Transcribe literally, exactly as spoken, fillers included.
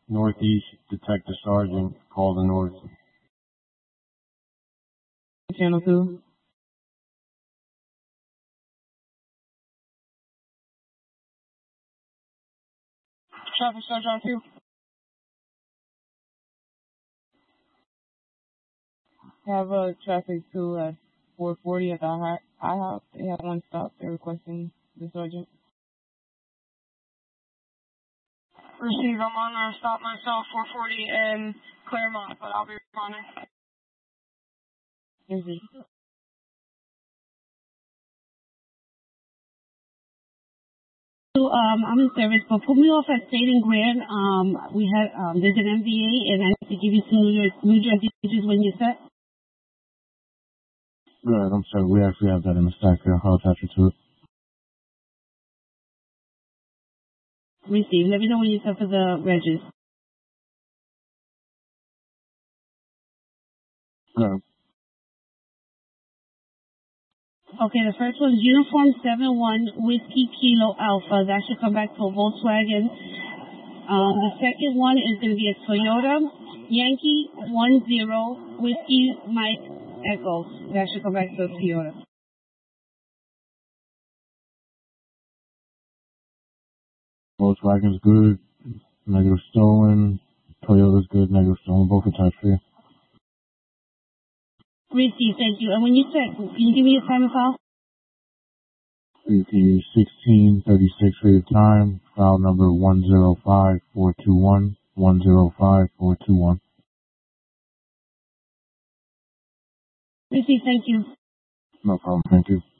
Northeast Detective Sergeant, call the North. Channel two. Traffic Sergeant two. Have a traffic two at four forty at the I HOP. They have one stop. They're requesting the sergeant. Receive. I'm on a stop myself, four forty in Claremont, but I'll be responding. Receive. So, um, I'm in service, but put me off at State and Grand. Um, we have, um, there's an M V A, and I need to give you some New Jersey, New Jersey digits when you're set. Good, I'm sorry, we actually have that in the stack here. I'll attach it to it. Receive. Let me know when you're set for the regis. Good. Okay, the first one's Uniform seven one Whiskey Kilo Alpha. That should come back to a Volkswagen. Um, the second one is going to be a Toyota Yankee one zero Whiskey Mike Echo. That should come back to a Toyota. Volkswagen's good. Negative stolen. Toyota's good. Negative stolen. Both attached for you. Receive, thank you. And when you said, can you give me your time and file? You can use sixteen thirty-six for your time. File number one zero five four two one. one zero five four two one. Receive, thank you. No problem. Thank you.